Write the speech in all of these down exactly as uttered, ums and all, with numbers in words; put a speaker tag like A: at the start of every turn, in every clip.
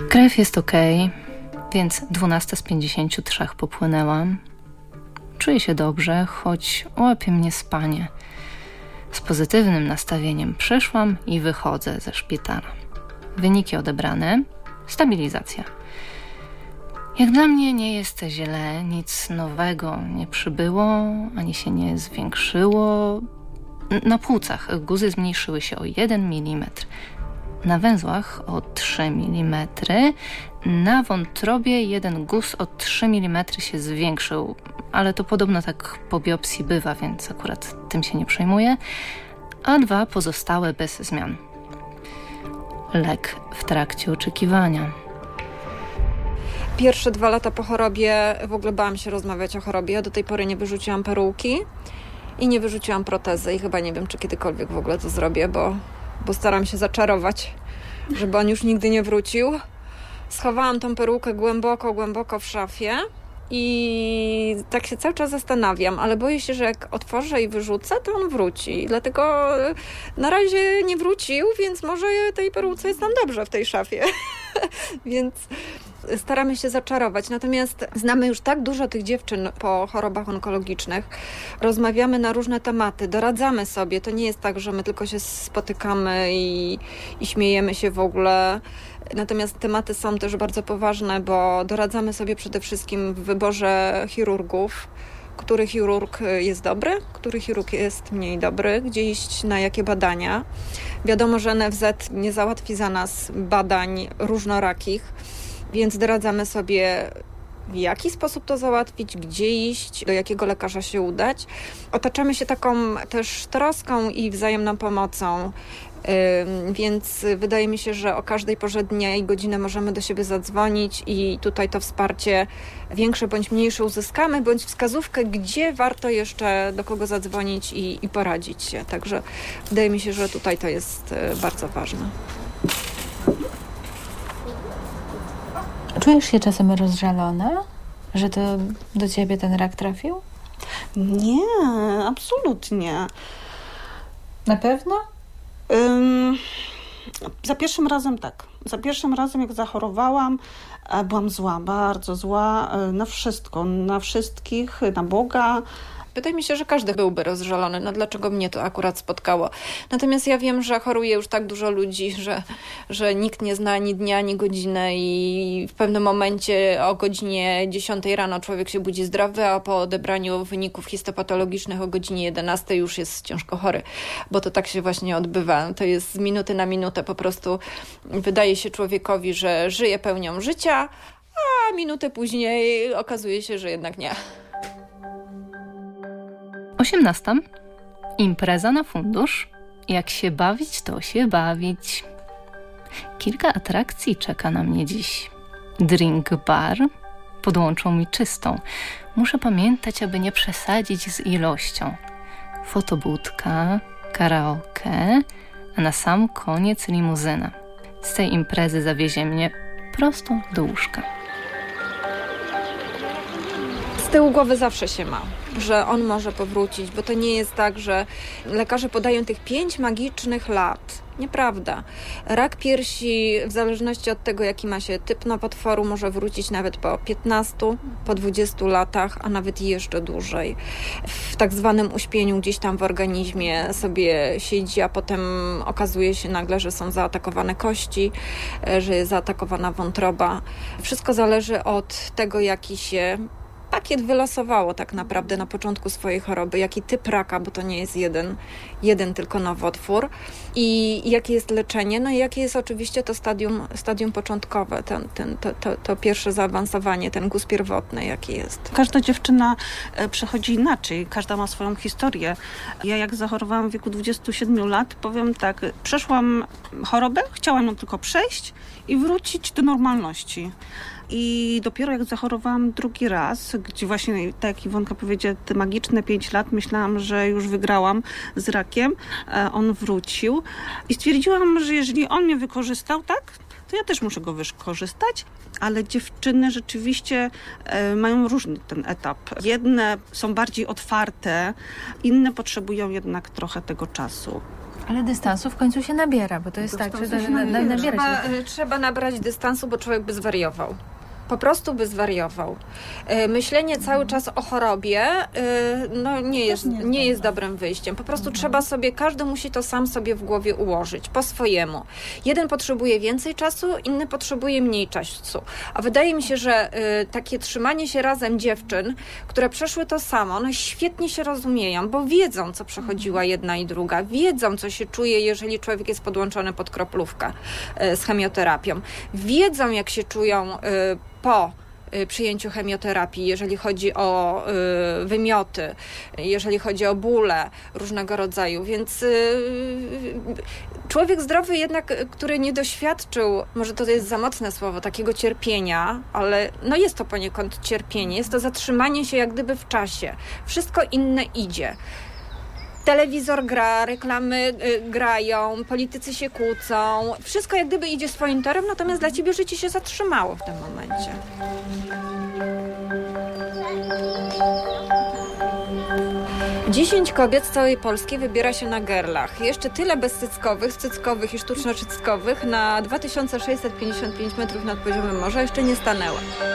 A: Krew jest okej, więc dwunasta z pięćdziesięciu trzech popłynęłam. Czuję się dobrze, choć łapie mnie spanie. Z pozytywnym nastawieniem przyszłam i wychodzę ze szpitala. Wyniki odebrane, stabilizacja. Jak dla mnie nie jest źle, nic nowego nie przybyło, ani się nie zwiększyło. Na płucach guzy zmniejszyły się o jeden milimetr. Na węzłach o trzy milimetry, na wątrobie jeden guz o trzy milimetry się zwiększył, ale to podobno tak po biopsji bywa, więc akurat tym się nie przejmuję, a dwa pozostałe bez zmian. Lek w trakcie oczekiwania.
B: Pierwsze dwa lata po chorobie w ogóle bałam się rozmawiać o chorobie. Ja do tej pory nie wyrzuciłam peruki i nie wyrzuciłam protezy i chyba nie wiem, czy kiedykolwiek w ogóle to zrobię, bo bo staram się zaczarować, żeby on już nigdy nie wrócił. Schowałam tą perukę głęboko, głęboko w szafie i tak się cały czas zastanawiam, ale boję się, że jak otworzę i wyrzucę, to on wróci. Dlatego na razie nie wrócił, więc może tej peruce jest nam dobrze w tej szafie. Więc staramy się zaczarować. Natomiast znamy już tak dużo tych dziewczyn po chorobach onkologicznych. Rozmawiamy na różne tematy, doradzamy sobie. To nie jest tak, że my tylko się spotykamy i, i śmiejemy się w ogóle. Natomiast tematy są też bardzo poważne, bo doradzamy sobie przede wszystkim w wyborze chirurgów, który chirurg jest dobry, który chirurg jest mniej dobry, gdzie iść na jakie badania. Wiadomo, że N F Z nie załatwi za nas badań różnorakich, więc doradzamy sobie, w jaki sposób to załatwić, gdzie iść, do jakiego lekarza się udać. Otaczamy się taką też troską i wzajemną pomocą, więc wydaje mi się, że o każdej porze dnia i godziny możemy do siebie zadzwonić i tutaj to wsparcie większe bądź mniejsze uzyskamy, bądź wskazówkę, gdzie warto jeszcze do kogo zadzwonić i, i poradzić się. Także wydaje mi się, że tutaj to jest bardzo ważne.
C: Czujesz się czasem rozżalona, że to do ciebie ten rak trafił?
D: Nie, absolutnie.
C: Na pewno?
D: Ym, za pierwszym razem tak. Za pierwszym razem jak zachorowałam, byłam zła, bardzo zła na wszystko, na wszystkich, na Boga.
B: Wydaje mi się, że każdy byłby rozżalony. No dlaczego mnie to akurat spotkało? Natomiast ja wiem, że choruje już tak dużo ludzi, że, że nikt nie zna ani dnia, ani godziny i w pewnym momencie o godzinie dziesiątej rano człowiek się budzi zdrowy, a po odebraniu wyników histopatologicznych o godzinie jedenastej już jest ciężko chory, bo to tak się właśnie odbywa. To jest z minuty na minutę po prostu wydaje się człowiekowi, że żyje pełnią życia, a minutę później okazuje się, że jednak nie.
A: osiemnasta. Impreza na fundusz. Jak się bawić, to się bawić. Kilka atrakcji czeka na mnie dziś. Drink bar. Podłączą mi czystą. Muszę pamiętać, aby nie przesadzić z ilością. Fotobudka, karaoke, a na sam koniec limuzyna. Z tej imprezy zawiezie mnie prosto do łóżka.
B: Z tyłu głowy zawsze się ma, że on może powrócić, bo to nie jest tak, że lekarze podają tych pięć magicznych lat. Nieprawda. Rak piersi, w zależności od tego, jaki ma się typ nowotworu, może wrócić nawet po piętnastu, po dwudziestu latach, a nawet jeszcze dłużej. W tak zwanym uśpieniu gdzieś tam w organizmie sobie siedzi, a potem okazuje się nagle, że są zaatakowane kości, że jest zaatakowana wątroba. Wszystko zależy od tego, jaki się pakiet wylosowało tak naprawdę na początku swojej choroby, jaki typ raka, bo to nie jest jeden, jeden tylko nowotwór i jakie jest leczenie, no i jakie jest oczywiście to stadium, stadium początkowe, ten, ten, to, to, to pierwsze zaawansowanie, ten guz pierwotny, jaki jest.
D: Każda dziewczyna przechodzi inaczej, każda ma swoją historię. Ja jak zachorowałam w wieku dwudziestu siedmiu lat, powiem tak, przeszłam chorobę, chciałam ją tylko przejść i wrócić do normalności. I dopiero jak zachorowałam drugi raz, gdzie właśnie, tak jak Iwonka powiedziała, te magiczne pięć lat, myślałam, że już wygrałam z rakiem, on wrócił i stwierdziłam, że jeżeli on mnie wykorzystał, tak, to ja też muszę go wykorzystać, ale dziewczyny rzeczywiście mają różny ten etap. Jedne są bardziej otwarte, inne potrzebują jednak trochę tego czasu.
C: Ale dystansu w końcu się nabiera, bo to jest tak, że na, na, na, nabiera
B: trzeba,
C: się.
B: trzeba nabrać dystansu, bo człowiek by zwariował. Po prostu by zwariował. Myślenie cały czas o chorobie no nie jest, nie jest dobrym wyjściem. Po prostu trzeba sobie, każdy musi to sam sobie w głowie ułożyć, po swojemu. Jeden potrzebuje więcej czasu, inny potrzebuje mniej czasu. A wydaje mi się, że takie trzymanie się razem dziewczyn, które przeszły to samo, one świetnie się rozumieją, bo wiedzą, co przechodziła jedna i druga. Wiedzą, co się czuje, jeżeli człowiek jest podłączony pod kroplówkę z chemioterapią. Wiedzą, jak się czują po przyjęciu chemioterapii, jeżeli chodzi o y, wymioty, jeżeli chodzi o bóle różnego rodzaju, więc y, człowiek zdrowy jednak, który nie doświadczył, może to jest za mocne słowo, takiego cierpienia, ale no jest to poniekąd cierpienie, jest to zatrzymanie się jak gdyby w czasie. Wszystko inne idzie. Telewizor gra, reklamy y, grają, politycy się kłócą. Wszystko jak gdyby idzie swoim torem, natomiast dla ciebie życie się zatrzymało w tym momencie. Dziesięć kobiet z całej Polski wybiera się na gerlach. Jeszcze tyle bezcyckowych, cyckowych i sztuczno-cyckowych na dwa tysiące sześćset pięćdziesiąt pięć metrów nad poziomem morza jeszcze nie stanęło.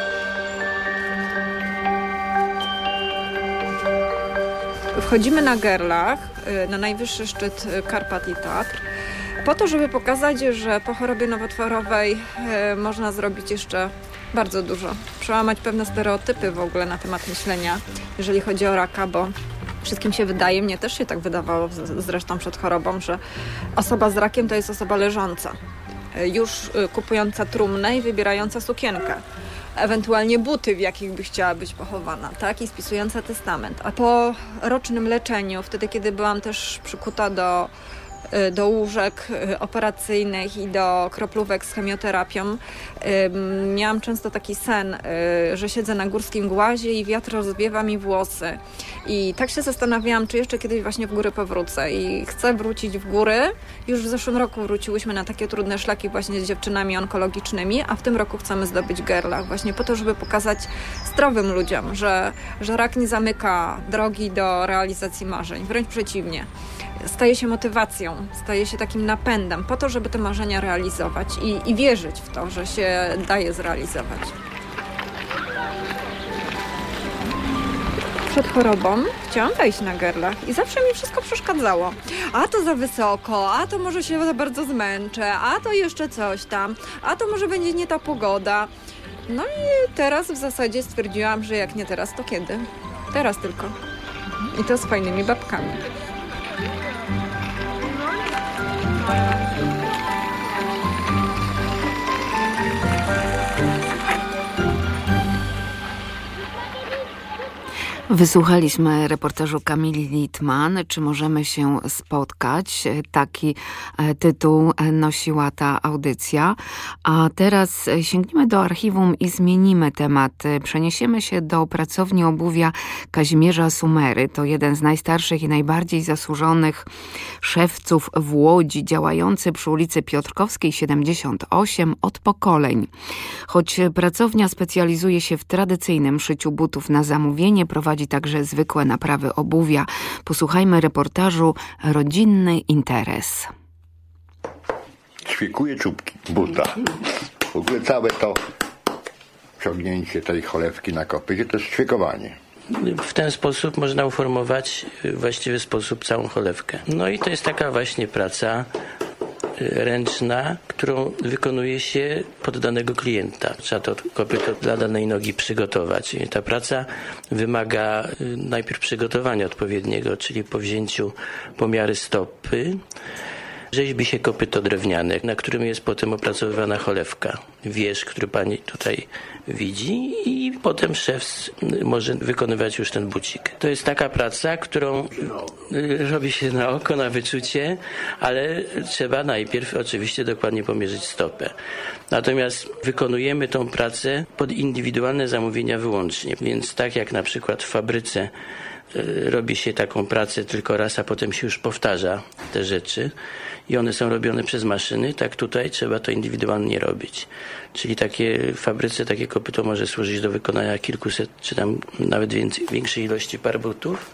B: Wchodzimy na gerlach, na najwyższy szczyt Karpat i Tatr, po to, żeby pokazać, że po chorobie nowotworowej można zrobić jeszcze bardzo dużo. Przełamać pewne stereotypy w ogóle na temat myślenia, jeżeli chodzi o raka, bo wszystkim się wydaje, mnie też się tak wydawało zresztą przed chorobą, że osoba z rakiem to jest osoba leżąca, już kupująca trumnę i wybierająca sukienkę. Ewentualnie buty, w jakich by chciała być pochowana, tak? I spisująca testament. A po rocznym leczeniu, wtedy kiedy byłam też przykuta do, do łóżek operacyjnych i do kroplówek z chemioterapią, miałam często taki sen, że siedzę na górskim głazie i wiatr rozwiewa mi włosy. I tak się zastanawiałam, czy jeszcze kiedyś właśnie w góry powrócę. I chcę wrócić w góry. Już w zeszłym roku wróciłyśmy na takie trudne szlaki właśnie z dziewczynami onkologicznymi, a w tym roku chcemy zdobyć gerlach właśnie po to, żeby pokazać zdrowym ludziom, że, że rak nie zamyka drogi do realizacji marzeń. Wręcz przeciwnie. Staje się motywacją, staje się takim napędem po to, żeby te marzenia realizować i, i wierzyć w to, że się daje zrealizować. Przed chorobą chciałam wejść na gerlach i zawsze mi wszystko przeszkadzało. A to za wysoko, a to może się za bardzo zmęczę, a to jeszcze coś tam, a to może będzie nie ta pogoda. No i teraz w zasadzie stwierdziłam, że jak nie teraz, to kiedy? Teraz tylko. I to z fajnymi babkami.
E: Wysłuchaliśmy reportażu Kamili Litman. Czy możemy się spotkać? Taki tytuł nosiła ta audycja. A teraz sięgniemy do archiwum i zmienimy temat. Przeniesiemy się do pracowni obuwia Kazimierza Sumery. To jeden z najstarszych i najbardziej zasłużonych szewców w Łodzi, działający przy ulicy Piotrkowskiej siedemdziesiąt osiem od pokoleń. Choć pracownia specjalizuje się w tradycyjnym szyciu butów na zamówienie, prowadzi także zwykłe naprawy obuwia. Posłuchajmy reportażu Rodzinny interes.
F: Ćwikuję czubki buta. W ogóle całe to ciągnięcie tej cholewki na kopycie to jest ćwikowanie.
G: W ten sposób można uformować w właściwy sposób całą cholewkę. No i to jest taka właśnie praca ręczna, którą wykonuje się pod danego klienta. Trzeba to kopyto dla danej nogi przygotować. I ta praca wymaga najpierw przygotowania odpowiedniego, czyli po wzięciu pomiary stopy, rzeźbi się kopyto drewniane, na którym jest potem opracowywana cholewka. Wierzch, który pani tutaj widzi, i potem szef może wykonywać już ten bucik. To jest taka praca, którą robi się na oko, na wyczucie, ale trzeba najpierw oczywiście dokładnie pomierzyć stopę. Natomiast wykonujemy tą pracę pod indywidualne zamówienia wyłącznie, więc tak jak na przykład w fabryce robi się taką pracę tylko raz, a potem się już powtarza te rzeczy i one są robione przez maszyny, tak tutaj trzeba to indywidualnie robić. Czyli takie w fabryce takie kopyto może służyć do wykonania kilkuset, czy tam nawet więcej, większej ilości par butów,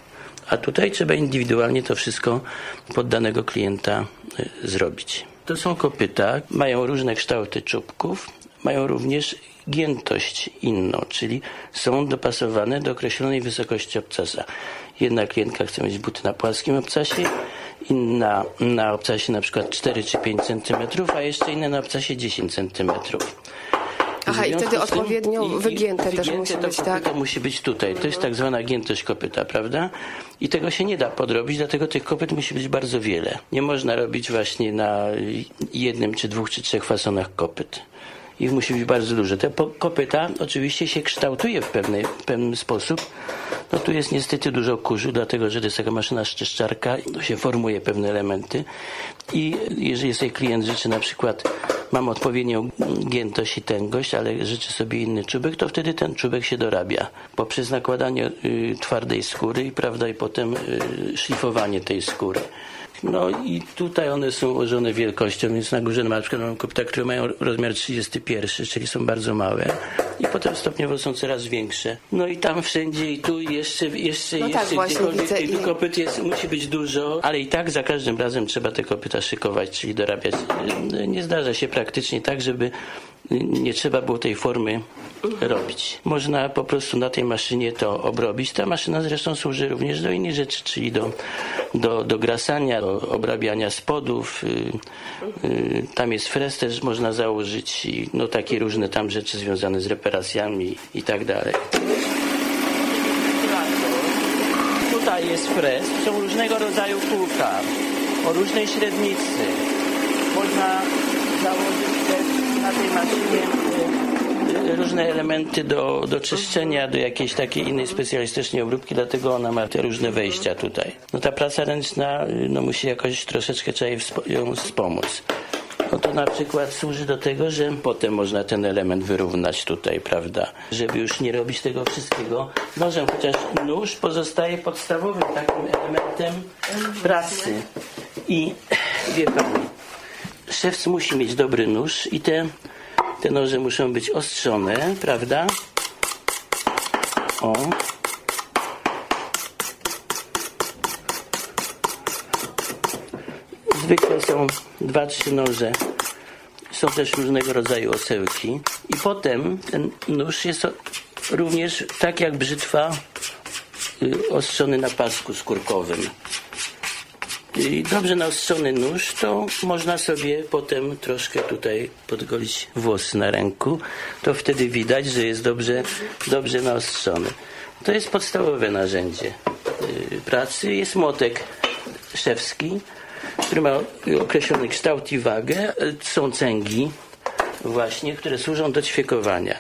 G: A tutaj trzeba indywidualnie to wszystko pod danego klienta zrobić. To są kopyta, mają różne kształty czubków, mają również giętość inną, czyli są dopasowane do określonej wysokości obcasa. Jedna klientka chce mieć buty na płaskim obcasie, inna na obcasie na przykład cztery czy pięć centymetrów, a jeszcze inna na obcasie dziesięć centymetrów.
H: Aha, i wtedy odpowiednio
G: i,
H: wygięte
G: i
H: też
G: wygięte
H: musi
G: to
H: być, tak?
G: To musi być tutaj. To jest tak zwana giętość kopyta, prawda? I tego się nie da podrobić, dlatego tych kopyt musi być bardzo wiele. Nie można robić właśnie na jednym, czy dwóch, czy trzech fasonach kopyt. Ich musi być bardzo dużo. Te kopyta oczywiście się kształtuje w, pewnej, w pewnym sposób. No tu jest niestety dużo kurzu, dlatego że to jest taka maszyna szczyszczarka, to się formuje pewne elementy i jeżeli sobie klient życzy na przykład, mam odpowiednią giętość i tęgość, ale życzy sobie inny czubek, to wtedy ten czubek się dorabia poprzez nakładanie y, twardej skóry i, prawda, i potem y, szlifowanie tej skóry. No i tutaj one są ułożone wielkością, więc na górze na przykład mam kopyta, które mają rozmiar trzydziesty pierwszy, czyli są bardzo małe i potem stopniowo są coraz większe. No i tam wszędzie i tu jeszcze, jeszcze,
H: no
G: jeszcze
H: tak, właśnie,
G: gdziekolwiek tych kopyt jest, musi być dużo, ale i tak za każdym razem trzeba te kopyta szykować, czyli dorabiać. Nie zdarza się praktycznie tak, żeby nie trzeba było tej formy robić. Można po prostu na tej maszynie to obrobić. Ta maszyna zresztą służy również do innych rzeczy, czyli do, do, do grasania, do obrabiania spodów. Tam jest frez też można założyć i no takie różne tam rzeczy związane z reparacjami i tak dalej. Tutaj jest frez. Są różnego rodzaju kółka o różnej średnicy. Można założyć też na tej maszynie różne elementy do, do czyszczenia, do jakiejś takiej innej specjalistycznej obróbki, dlatego ona ma te różne wejścia tutaj. No ta praca ręczna no musi jakoś troszeczkę trzeba ją wspomóc. No to na przykład służy do tego, że potem można ten element wyrównać tutaj, prawda? Żeby już nie robić tego wszystkiego nożem, chociaż nóż pozostaje podstawowym takim elementem pracy. I wie pani, szewc musi mieć dobry nóż i te, te noże muszą być ostrzone, prawda? O. Zwykle są dwa, trzy noże. Są też różnego rodzaju osełki. I potem ten nóż jest również tak jak brzytwa ostrzony na pasku skórkowym. I dobrze naostrzony nóż, to można sobie potem troszkę tutaj podgolić włosy na ręku. To wtedy widać, że jest dobrze, dobrze naostrzony. To jest podstawowe narzędzie pracy. Jest młotek szewski, który ma określony kształt i wagę. Są cęgi właśnie, które służą do ćwiekowania.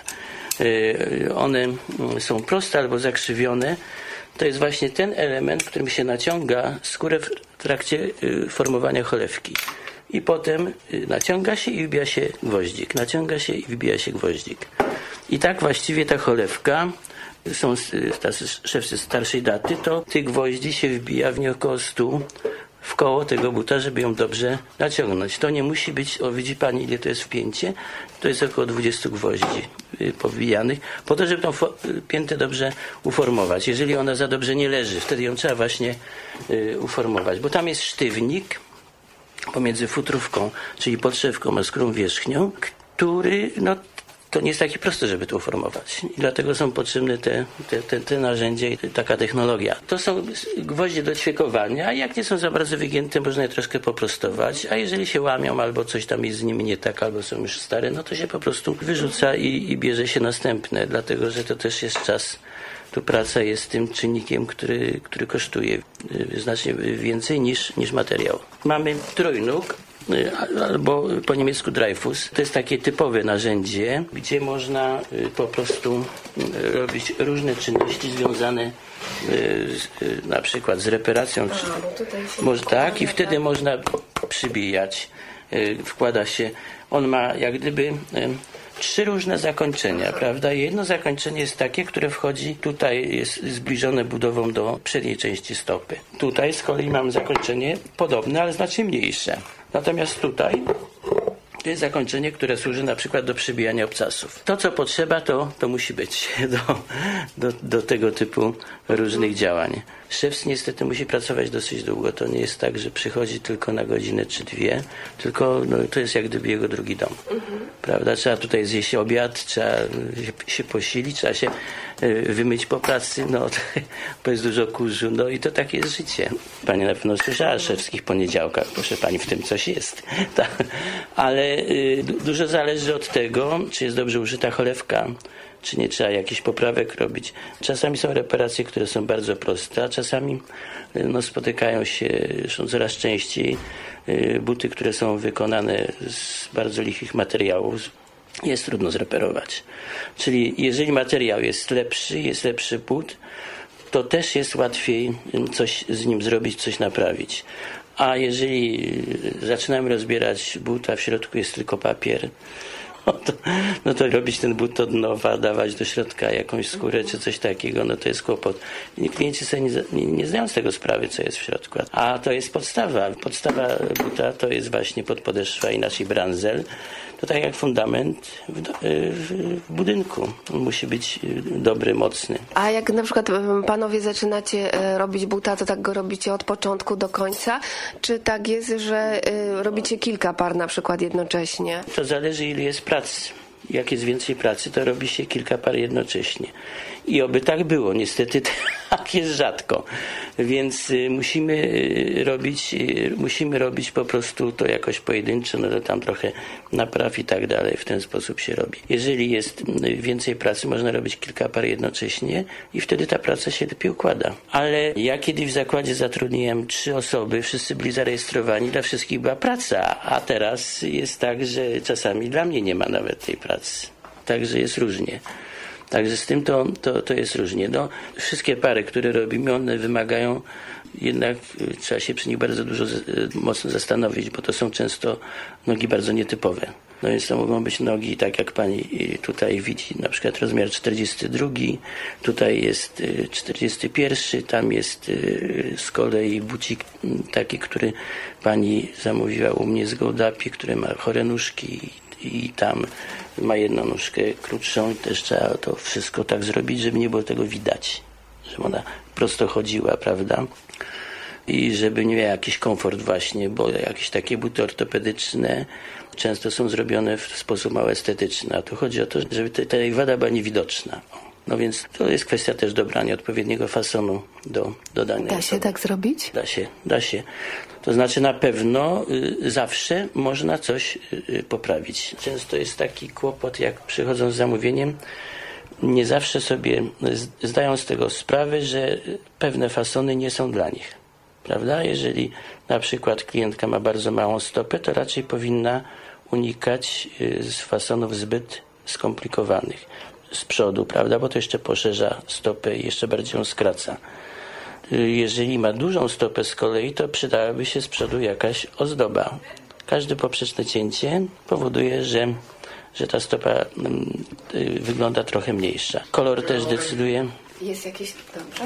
G: One są proste albo zakrzywione. To jest właśnie ten element, którym się naciąga skórę w trakcie formowania cholewki. I potem naciąga się i wbija się gwoździk. Naciąga się i wbija się gwoździk. I tak właściwie ta cholewka, są tacy szewcy starszej daty, to tych gwoździ się wbija w nie około stu w koło tego buta, żeby ją dobrze naciągnąć. To nie musi być, o widzi pani ile to jest wpięcie, to jest około dwudziestu gwoździ powbijanych, po to, żeby tą piętę dobrze uformować. Jeżeli ona za dobrze nie leży, wtedy ją trzeba właśnie uformować, bo tam jest sztywnik pomiędzy futrówką, czyli podszewką a skórą wierzchnią, który no to nie jest takie proste, żeby to uformować. I dlatego są potrzebne te, te, te, te narzędzia i taka technologia. To są gwoździe do ćwiekowania, a jak nie są za bardzo wygięte, można je troszkę poprostować, a jeżeli się łamią albo coś tam jest z nimi nie tak, albo są już stare, no to się po prostu wyrzuca i, i bierze się następne, dlatego że to też jest czas. Tu praca jest tym czynnikiem, który, który kosztuje znacznie więcej niż, niż materiał. Mamy trójnóg, albo po niemiecku Dreifuss. To jest takie typowe narzędzie, gdzie można po prostu robić różne czynności związane z, na przykład z reparacją. Może tak i wtedy można przybijać. Wkłada się, on ma jak gdyby trzy różne zakończenia, prawda? Jedno zakończenie jest takie, które wchodzi, tutaj jest zbliżone budową do przedniej części stopy. Tutaj z kolei mam zakończenie podobne, ale znacznie mniejsze. Natomiast tutaj To jest zakończenie, które służy na przykład do przybijania obcasów. To, co potrzeba, to, to musi być do, do, do tego typu różnych działań. Szewc niestety musi pracować dosyć długo. To nie jest tak, że przychodzi tylko na godzinę czy dwie, tylko no, to jest jak gdyby jego drugi dom. Mhm. Prawda? Trzeba tutaj zjeść obiad, trzeba się posilić, trzeba się wymyć po pracy, no bo jest dużo kurzu, no i to takie jest życie. Pani na pewno słyszała o szewskich poniedziałkach, proszę pani, w tym coś jest. Tak. Ale y, dużo zależy od tego, czy jest dobrze użyta cholewka, czy nie trzeba jakichś poprawek robić. Czasami są reparacje, które są bardzo proste, a czasami no, spotykają się zresztą coraz częściej y, buty, które są wykonane z bardzo lichych materiałów. Jest trudno zreperować. Czyli jeżeli materiał jest lepszy, jest lepszy but, to też jest łatwiej coś z nim zrobić, coś naprawić. A jeżeli zaczynamy rozbierać but, a w środku jest tylko papier, no to, no to robić ten but od nowa, dawać do środka jakąś skórę czy coś takiego, no to jest kłopot. I klienci sobie nie, nie, nie zdają z tego sprawy, co jest w środku. A to jest podstawa. Podstawa buta to jest właśnie podpodeszwa, inaczej branzel. To tak jak fundament w, w, w budynku. On musi być dobry, mocny.
H: A jak na przykład panowie zaczynacie robić buta, to tak go robicie od początku do końca? Czy tak jest, że robicie kilka par na przykład jednocześnie?
G: To zależy, ile jest pracy. Jak jest więcej pracy, to robi się kilka par jednocześnie. I oby tak było. Niestety tak jest rzadko. Więc musimy robić, musimy robić po prostu to jakoś pojedynczo, no to tam trochę napraw i tak dalej. W ten sposób się robi. Jeżeli jest więcej pracy, można robić kilka par jednocześnie i wtedy ta praca się lepiej układa. Ale ja kiedyś w zakładzie zatrudniłem trzy osoby, wszyscy byli zarejestrowani, dla wszystkich była praca, a teraz jest tak, że czasami dla mnie nie ma nawet tej pracy. Także jest różnie. Także z tym to, to, to jest różnie. No, wszystkie pary, które robimy, one wymagają, jednak trzeba się przy nich bardzo dużo mocno zastanowić, bo to są często nogi bardzo nietypowe. No więc to mogą być nogi, tak jak pani tutaj widzi, na przykład rozmiar czterdziesty drugi, tutaj jest czterdziesty pierwszy, tam jest z kolei bucik taki, który pani zamówiła u mnie z Gołdapi, który ma chore nóżki i tam ma jedną nóżkę krótszą i też trzeba to wszystko tak zrobić, żeby nie było tego widać, żeby ona prosto chodziła, prawda? I żeby nie miała jakiś komfort właśnie, bo jakieś takie buty ortopedyczne często są zrobione w sposób mało estetyczny, a tu chodzi o to, żeby ta wada była niewidoczna. No więc to jest kwestia też dobrania odpowiedniego fasonu do, do danej
H: Da się
G: osoby.
H: tak zrobić?
G: Da się, da się. To znaczy na pewno y, zawsze można coś y, poprawić. Często jest taki kłopot, jak przychodzą z zamówieniem, nie zawsze sobie zdają z tego sprawę, że pewne fasony nie są dla nich. Prawda? Jeżeli na przykład klientka ma bardzo małą stopę, to raczej powinna unikać y, z fasonów zbyt skomplikowanych. Z przodu, prawda, bo to jeszcze poszerza stopę i jeszcze bardziej ją skraca. Jeżeli ma dużą stopę z kolei, to przydałaby się z przodu jakaś ozdoba. Każde poprzeczne cięcie powoduje, że, że ta stopa y, wygląda trochę mniejsza. Kolor też decyduje.
H: Jest jakieś... Dobrze.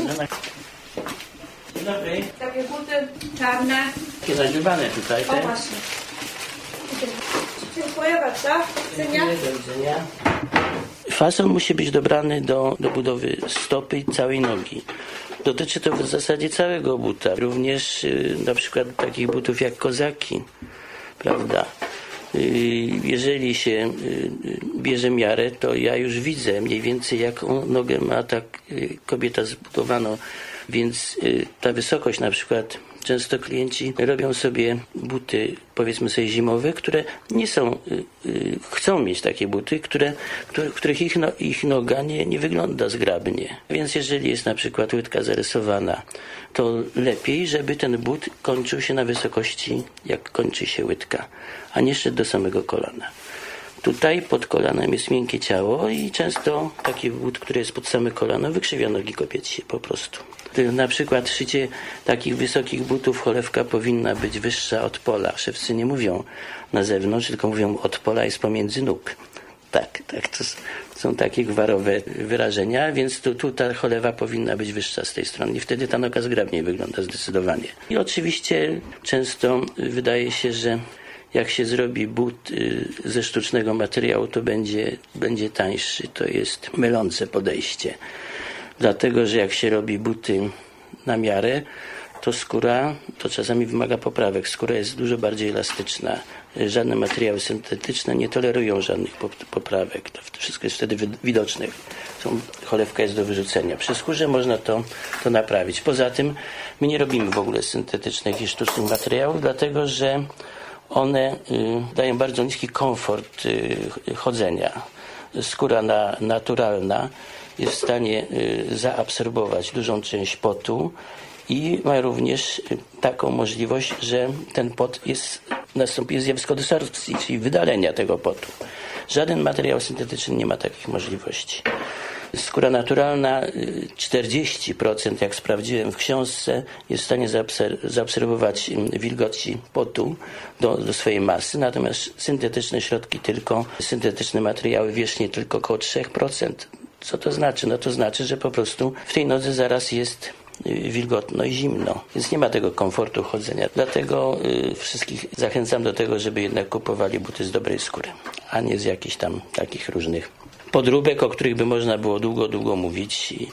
G: Dzień dobry.
B: Takie buty czarne.
G: Takie nagrywane tutaj.
B: O właśnie. Dziękuję bardzo.
G: Dziękuję, do widzenia. Fason musi być dobrany do, do budowy stopy i całej nogi. Dotyczy to w zasadzie całego buta. Również y, na przykład takich butów jak kozaki, prawda? Y, jeżeli się y, bierze miarę, to ja już widzę mniej więcej jaką nogę ma ta y, kobieta zbudowaną. Więc y, ta wysokość na przykład, często klienci robią sobie buty, powiedzmy sobie zimowe, które nie są, y, y, chcą mieć takie buty, które, które, których ich, no, ich noga nie, nie wygląda zgrabnie. Więc jeżeli jest na przykład łydka zarysowana, to lepiej, żeby ten but kończył się na wysokości, jak kończy się łydka, a nie szedł do samego kolana. Tutaj pod kolanem jest miękkie ciało i często taki but, który jest pod same kolano, wykrzywia nogi kobiecie po prostu. Na przykład szycie takich wysokich butów cholewka powinna być wyższa od pola. Szewcy nie mówią na zewnątrz, tylko mówią od pola jest pomiędzy nóg. Tak, tak, to są takie gwarowe wyrażenia, więc tu, tu ta cholewa powinna być wyższa z tej strony i wtedy ta noga zgrabniej wygląda zdecydowanie. I oczywiście często wydaje się, że jak się zrobi but ze sztucznego materiału, to będzie, będzie tańszy. To jest mylące podejście. Dlatego, że jak się robi buty na miarę, to skóra, to czasami wymaga poprawek. Skóra jest dużo bardziej elastyczna. Żadne materiały syntetyczne nie tolerują żadnych poprawek. To wszystko jest wtedy widoczne. Cholewka jest do wyrzucenia. Przy skórze można to, to naprawić. Poza tym my nie robimy w ogóle syntetycznych i sztucznych materiałów, dlatego że one y, dają bardzo niski komfort y, chodzenia. Skóra na, naturalna jest w stanie y, zaabsorbować dużą część potu i ma również taką możliwość, że ten pot jest, nastąpi zjawisko desorpcji, czyli wydalenia tego potu. Żaden materiał syntetyczny nie ma takich możliwości. Skóra naturalna czterdzieści procent, jak sprawdziłem w książce, jest w stanie zaabsorbować wilgoci potu do, do swojej masy, natomiast syntetyczne środki tylko, syntetyczne materiały wierzchnie tylko około trzy procent. Co to znaczy? No to znaczy, że po prostu w tej nodze zaraz jest wilgotno i zimno, więc nie ma tego komfortu chodzenia. Dlatego y, wszystkich zachęcam do tego, żeby jednak kupowali buty z dobrej skóry, a nie z jakichś tam takich różnych podróbek, o których by można było długo, długo mówić. I,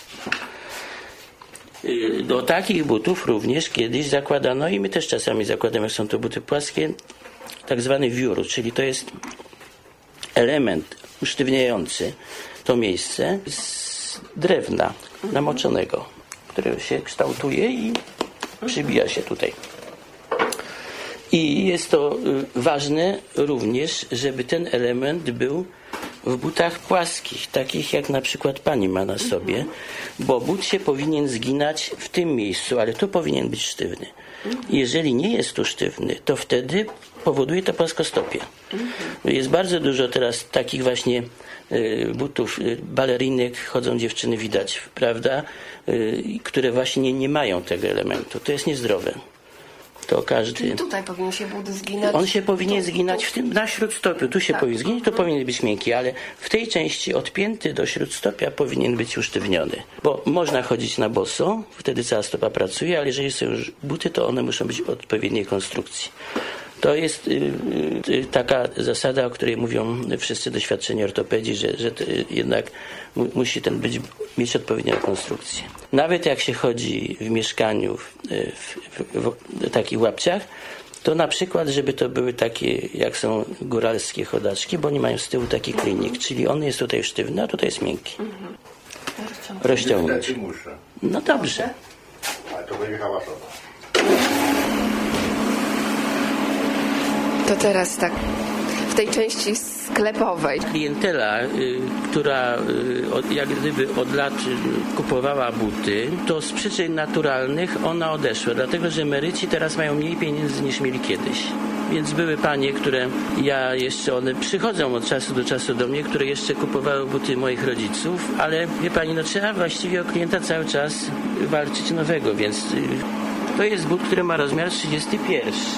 G: y, do takich butów również kiedyś zakładano, i my też czasami zakładamy, jak są to buty płaskie, tak zwany wiór, czyli to jest element usztywniający to miejsce z drewna namoczonego, które się kształtuje i przybija się tutaj. I jest to ważne również, żeby ten element był w butach płaskich, takich jak na przykład pani ma na sobie, bo but się powinien zginać w tym miejscu, ale tu powinien być sztywny. Jeżeli nie jest tu sztywny, to wtedy powoduje to płaskostopie. Jest bardzo dużo teraz takich właśnie butów balerinek, chodzą dziewczyny, widać, prawda, które właśnie nie, nie mają tego elementu. To jest niezdrowe. To każdy...
H: Czyli tutaj powinien się but zginać?
G: On się powinien zginać w tym, na śródstopiu. Tu się tak powinien zginąć, to powinien być miękki, ale w tej części od pięty do śródstopia powinien być usztywniony. Bo można chodzić na boso, wtedy cała stopa pracuje, ale jeżeli są już buty, to one muszą być odpowiedniej konstrukcji. To jest y, y, taka zasada, o której mówią wszyscy doświadczeni ortopedzi, że, że jednak mu, musi ten być, mieć odpowiednią konstrukcję. Nawet jak się chodzi w mieszkaniu w, w, w, w takich łapciach, to na przykład, żeby to były takie, jak są góralskie chodaczki, bo oni mają z tyłu taki klinik, czyli on jest tutaj sztywny, a tutaj jest miękki. Mhm. Rozciągnąć. No dobrze.
F: Ale to będzie hałasowo.
H: To teraz tak, w tej części sklepowej.
G: Klientela, y, która y, od, jak gdyby od lat y, kupowała buty, to z przyczyn naturalnych ona odeszła, dlatego że emeryci teraz mają mniej pieniędzy niż mieli kiedyś. Więc były panie, które ja jeszcze, one przychodzą od czasu do czasu do mnie, które jeszcze kupowały buty moich rodziców, ale wie pani, no trzeba właściwie o klienta cały czas walczyć nowego, więc y, to jest but, który ma rozmiar trzydziesty pierwszy.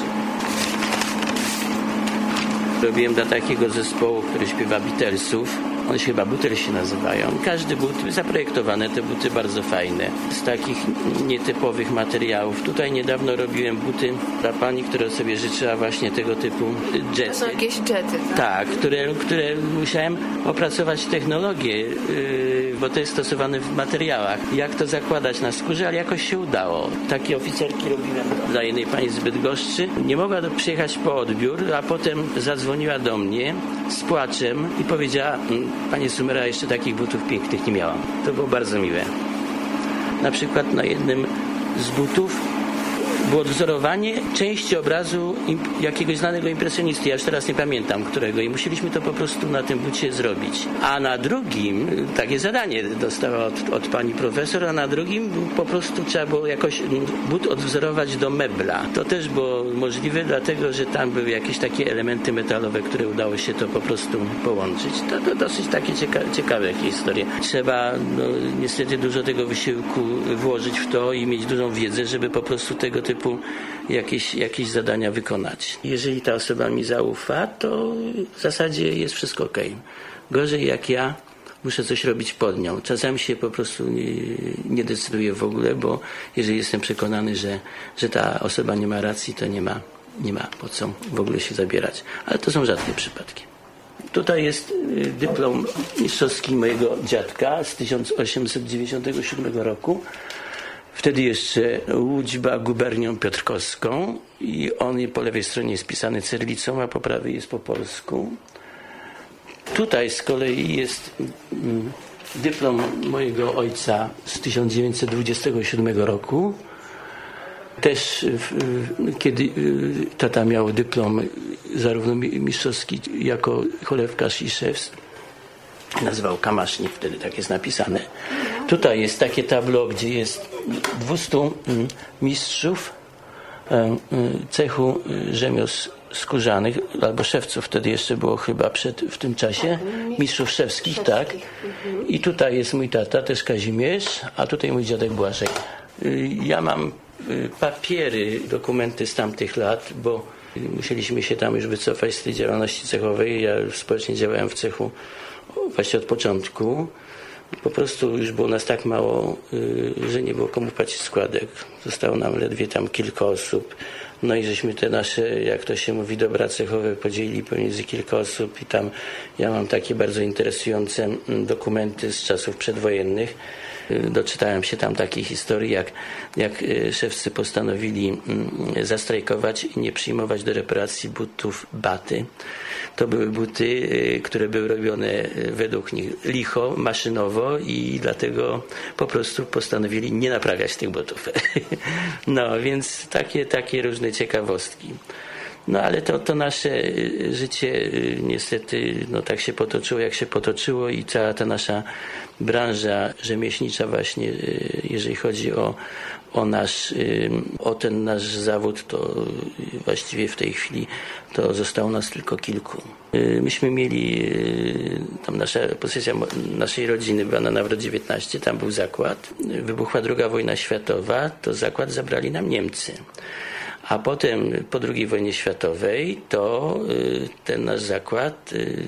G: Robiłem dla takiego zespołu, który śpiewa Beatlesów. One się chyba Beatlesi nazywają. Każdy but, zaprojektowane te buty bardzo fajne. Z takich nietypowych materiałów. Tutaj niedawno robiłem buty dla pani, która sobie życzyła właśnie tego typu jety.
H: To są jakieś jety, tak?
G: Tak, które, które musiałem opracować technologię, yy, bo to jest stosowane w materiałach. Jak to zakładać na skórze, ale jakoś się udało. Takie oficerki robiłem dla jednej pani z Bydgoszczy. Nie mogła przyjechać po odbiór, a potem zadzwoniła do mnie z płaczem i powiedziała: panie Sumera, jeszcze takich butów pięknych nie miałam. To było bardzo miłe. Na przykład na jednym z butów było odwzorowanie części obrazu jakiegoś znanego impresjonisty. Ja już teraz nie pamiętam którego i musieliśmy to po prostu na tym bucie zrobić. A na drugim, takie zadanie dostała od, od pani profesor, a na drugim po prostu trzeba było jakoś but odwzorować do mebla. To też było możliwe, dlatego że tam były jakieś takie elementy metalowe, które udało się to po prostu połączyć. To, to dosyć takie cieka- ciekawe historie. Trzeba no, niestety dużo tego wysiłku włożyć w to i mieć dużą wiedzę, żeby po prostu tego typu Jakieś, jakieś zadania wykonać. Jeżeli ta osoba mi zaufa, to w zasadzie jest wszystko ok. Gorzej jak ja muszę coś robić pod nią. Czasami się po prostu nie, nie decyduję w ogóle, bo jeżeli jestem przekonany, że, że ta osoba nie ma racji, to nie ma, nie ma po co w ogóle się zabierać. Ale to są rzadkie przypadki. Tutaj jest dyplom mistrzowski mojego dziadka z tysiąc osiemset dziewięćdziesiątego siódmego roku. Wtedy jeszcze Łódź była gubernią piotrkowską i on po lewej stronie jest pisany cyrylicą, a po prawej jest po polsku. Tutaj z kolei jest dyplom mojego ojca z tysiąc dziewięćset dwudziestego siódmego roku. Też kiedy tata miał dyplom zarówno mistrzowski jako cholewkarz i szef, nazywał Kamasznik, wtedy tak jest napisane. Tutaj jest takie tablo, gdzie jest dwustu mistrzów cechu rzemiosł skórzanych, albo szewców, wtedy jeszcze było chyba przed, w tym czasie, mistrzów szewskich, tak. I tutaj jest mój tata, też Kazimierz, a tutaj mój dziadek Błażej. Ja mam papiery, dokumenty z tamtych lat, bo musieliśmy się tam już wycofać z tej działalności cechowej. Ja społecznie działałem w cechu właśnie od początku. Po prostu już było nas tak mało, że nie było komu płacić składek. Zostało nam ledwie tam kilka osób. No i żeśmy te nasze, jak to się mówi, dobra cechowe podzielili pomiędzy kilka osób i tam ja mam takie bardzo interesujące dokumenty z czasów przedwojennych. Doczytałem się tam takiej historii, jak, jak szewcy postanowili zastrajkować i nie przyjmować do reparacji butów baty. To były buty, które były robione według nich licho, maszynowo i dlatego po prostu postanowili nie naprawiać tych butów. No więc takie, takie różne ciekawostki. No ale to, to nasze życie niestety no, tak się potoczyło, jak się potoczyło i cała ta nasza branża rzemieślnicza właśnie, jeżeli chodzi o, o nasz, o ten nasz zawód, to właściwie w tej chwili to zostało nas tylko kilku. Myśmy mieli, tam nasza pozycja naszej rodziny była na Nawrot dziewiętnaście, tam był zakład. Wybuchła druga wojna światowa, to zakład zabrali nam Niemcy. A potem po drugiej wojnie światowej to ten nasz zakład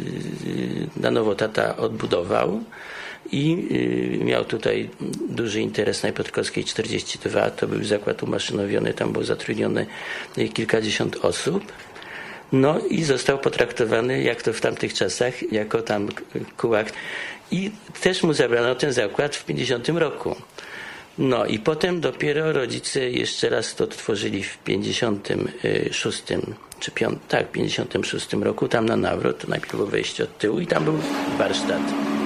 G: na nowo tata odbudował i miał tutaj duży interes na Piotrkowskiej czterdzieści dwa. To był zakład umaszynowiony, tam było zatrudnione kilkadziesiąt osób. No i został potraktowany, jak to w tamtych czasach, jako tam kułak. I też mu zabrano ten zakład w pięćdziesiątym roku. No i potem dopiero rodzice jeszcze raz to otworzyli w pięćdziesiątym szóstym czy piątym, tak, pięćdziesiątym szóstym roku, tam na Nawrot, to najpierw było wejście od tyłu i tam był warsztat.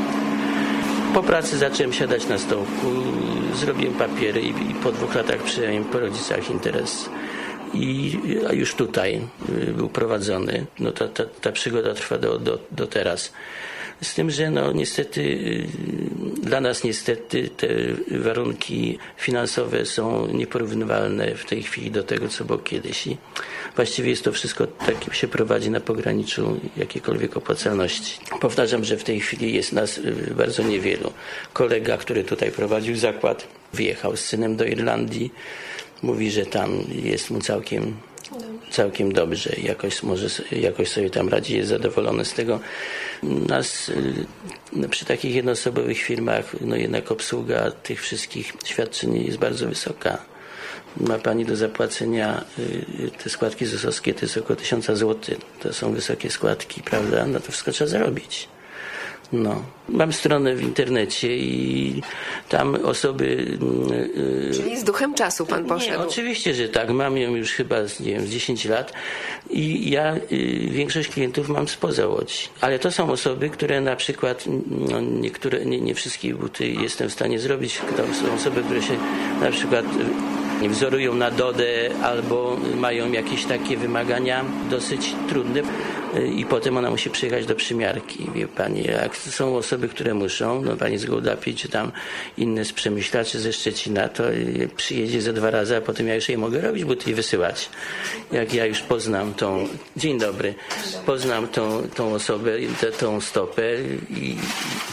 G: Po pracy zacząłem siadać na stołku, zrobiłem papiery i, i po dwóch latach przyjąłem po rodzicach interes. I a już tutaj był prowadzony. No ta, ta, ta przygoda trwa do, do, do teraz. Z tym, że no niestety dla nas niestety te warunki finansowe są nieporównywalne w tej chwili do tego, co było kiedyś. I właściwie jest to wszystko tak się prowadzi na pograniczu jakiejkolwiek opłacalności. Powtarzam, że w tej chwili jest nas bardzo niewielu. Kolega, który tutaj prowadził zakład, wyjechał z synem do Irlandii. Mówi, że tam jest mu całkiem całkiem dobrze, jakoś może jakoś sobie tam radzi, jest zadowolony z tego. Nas przy takich jednoosobowych firmach, no jednak obsługa tych wszystkich świadczeń jest bardzo wysoka. Ma pani do zapłacenia te składki Z O S-owskie, to jest około tysiąca złotych. To są wysokie składki, prawda? No to wszystko trzeba zarobić. No. Mam stronę w internecie i tam osoby...
H: Czyli z duchem czasu pan poszedł? Nie,
G: oczywiście, że tak. Mam ją już chyba nie wiem, z dziesięć lat i ja y, większość klientów mam spoza Łodzi. Ale to są osoby, które na przykład no, niektóre, nie, nie wszystkie buty jestem w stanie zrobić. To są osoby, które się na przykład y, wzorują na Dodę albo mają jakieś takie wymagania dosyć trudne y, i potem ona musi przyjechać do przymiarki. Wie pani, jak są osoby, które muszą, no pani z Gołdapi, czy tam inne z Przemyśla, czy ze Szczecina, to przyjedzie ze dwa razy, a potem ja już jej mogę robić buty i wysyłać. Jak ja już poznam tą, dzień dobry, poznam tą, tą osobę, tę, tą stopę i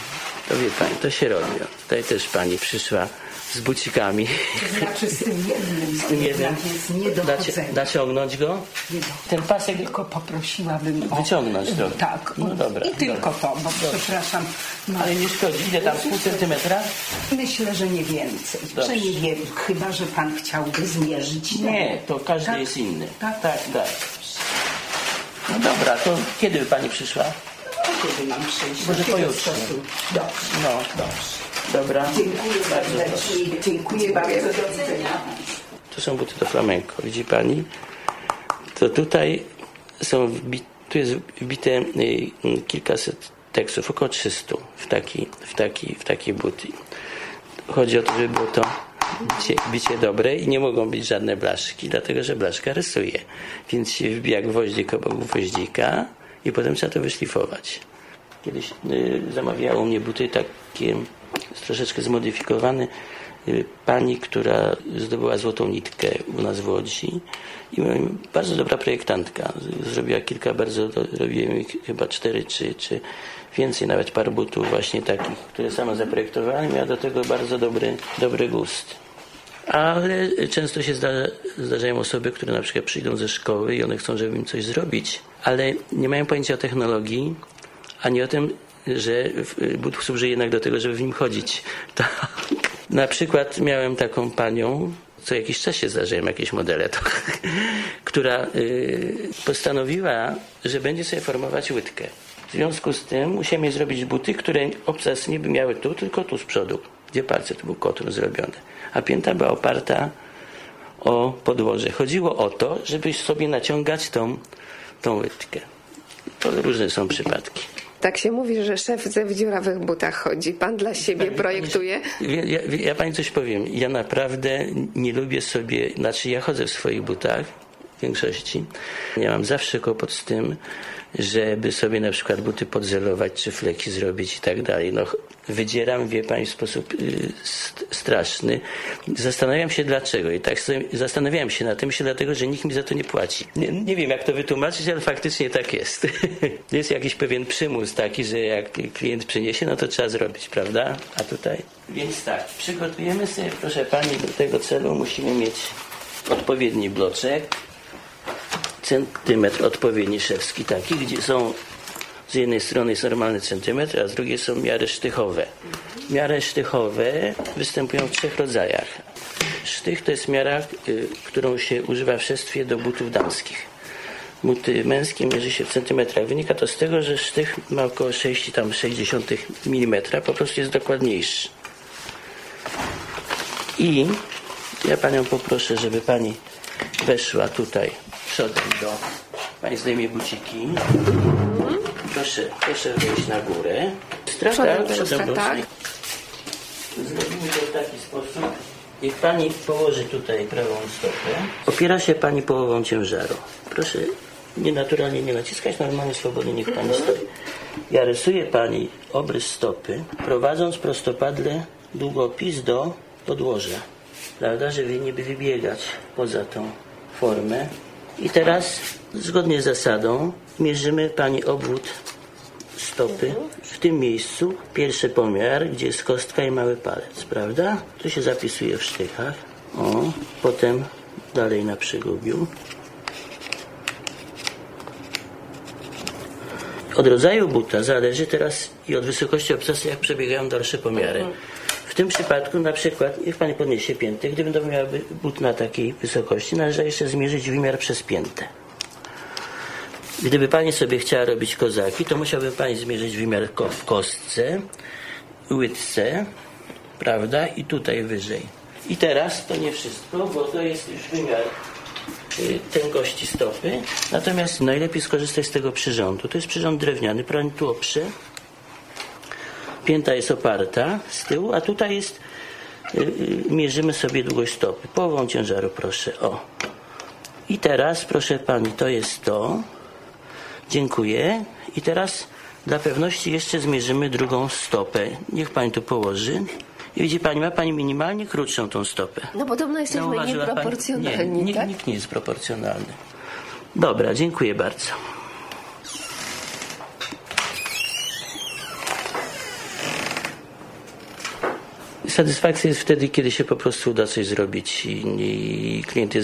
G: To wie pani, to się robi. Tutaj też pani przyszła z bucikami.
I: To znaczy z tym jednym.
G: Z tym jednym.
I: Jest niedochodzenie.
G: Naciągnąć go? Ten pasek...
I: Tylko poprosiłabym o...
G: Wyciągnąć trochę.
I: Tak.
G: No dobra.
I: I tylko
G: dobra.
I: to, bo dobrze. Przepraszam. No.
G: Ale nie szkodzi. Ile tam? Z pół centymetra?
I: Myślę, że nie więcej.
G: Dobrze.
I: Że nie wiem, chyba, że pan chciałby zmierzyć.
G: Nie, to każdy
I: tak?
G: jest inny.
I: Tak,
G: tak, tak. No dobra, to kiedy by pani przyszła?
I: Kiedy mam przyjść?
G: Może pojutrze.
I: Dobrze.
G: No, dobrze. Dobra.
I: Dziękuję serdecznie. Dziękuję bardzo. Do widzenia.
G: Tu są buty do flamenco, widzi pani? To tutaj są wbi- tu jest wbite y, kilkaset tekstów, około trzysta w taki, w taki, w taki buty. Chodzi o to, żeby było to bicie, bicie dobre i nie mogą być żadne blaszki, dlatego że blaszka rysuje. Więc się wbija gwoździk obok gwoździka i potem trzeba to wyszlifować. Kiedyś y, zamawiało mnie buty takie troszeczkę zmodyfikowane y, pani, która zdobyła złotą nitkę u nas w Łodzi i bardzo dobra projektantka. Zrobiła kilka bardzo, robiłem ich chyba cztery czy, czy więcej nawet par butów właśnie takich, które sama zaprojektowała i miała do tego bardzo dobry, dobry gust. Ale często się zdarza, zdarzają osoby, które na przykład przyjdą ze szkoły i one chcą, żeby im coś zrobić, ale nie mają pojęcia o technologii, ani o tym, że but służy jednak do tego, żeby w nim chodzić. Tak. Na przykład miałem taką panią, co jakiś czas się zdarzają jakieś modele, to, która y, postanowiła, że będzie sobie formować łydkę. W związku z tym musiałem jej zrobić buty, które obcas nie by miały tu, tylko tu z przodu, gdzie palce, to był kotur zrobiony. A pięta była oparta o podłoże. Chodziło o to, żeby sobie naciągać tą, tą łydkę. To różne są przypadki.
H: Tak się mówi, że szef w dziurawych butach chodzi. Pan dla siebie
G: Pani,
H: projektuje?
G: Ja, ja, ja pani coś powiem. Ja naprawdę nie lubię sobie, znaczy ja chodzę w swoich butach w większości. Ja mam zawsze kłopot z tym, żeby sobie na przykład buty podzelować, czy fleki zrobić i tak dalej. No, wydzieram, wie pani, w sposób y, st- straszny. Zastanawiam się dlaczego. I tak sobie zastanawiałem się na tym, myślę, dlatego, że nikt mi za to nie płaci. Nie, nie wiem, jak to wytłumaczyć, ale faktycznie tak jest. Jest jakiś pewien przymus taki, że jak klient przyniesie, no to trzeba zrobić, prawda? A tutaj? Więc tak, przygotujemy sobie, proszę pani, do tego celu musimy mieć odpowiedni bloczek, centymetr odpowiedni szewski taki, gdzie są z jednej strony jest normalny centymetr, a z drugiej są miary sztychowe. Miary sztychowe występują w trzech rodzajach. Sztych to jest miara, y, którą się używa w szewstwie do butów damskich. Buty męskie mierzy się w centymetrach. Wynika to z tego, że sztych ma około sześć przecinek sześć milimetra, po prostu jest dokładniejszy. I ja panią poproszę, żeby pani weszła tutaj przodem do... Pani zdejmie buciki. Proszę, proszę wejść na górę. Strata, przodem do... tak. Zrobimy to w taki sposób. Niech pani położy tutaj prawą stopę. Opiera się pani połową ciężaru. Proszę nienaturalnie nie naciskać, normalnie swobodnie niech pani stoi. Ja rysuję pani obrys stopy, prowadząc prostopadle długopis do podłoża. Prawda, żeby nie wybiegać poza tą formę. I teraz zgodnie z zasadą mierzymy pani obwód stopy w tym miejscu. Pierwszy pomiar, gdzie jest kostka i mały palec, prawda? Tu się zapisuje w sztychach. O, potem dalej na przygubiu. Od rodzaju buta zależy teraz i od wysokości obcasu, jak przebiegają dalsze pomiary. W tym przypadku na przykład, niech pani podniesie piętę, gdyby to miał but na takiej wysokości, należy jeszcze zmierzyć wymiar przez piętę. Gdyby pani sobie chciała robić kozaki, to musiałby pani zmierzyć wymiar ko- w kostce, łydce, prawda, i tutaj wyżej. I teraz to nie wszystko, bo to jest już wymiar y, tęgości stopy, natomiast najlepiej skorzystać z tego przyrządu. To jest przyrząd drewniany, pani tu oprze. Pięta jest oparta z tyłu, a tutaj jest, y, y, mierzymy sobie długość stopy. Połową ciężaru, proszę, o. I teraz, proszę pani, to jest to. Dziękuję. I teraz dla pewności jeszcze zmierzymy drugą stopę. Niech pani tu położy. I widzi pani, ma pani minimalnie krótszą tą stopę.
H: No podobno jesteśmy
G: Zauważyła
H: nieproporcjonalni,
G: pani? Nie, nikt,
H: tak?
G: nikt nie jest proporcjonalny. Dobra, dziękuję bardzo. Satysfakcja jest wtedy, kiedy się po prostu uda coś zrobić i, i klient jest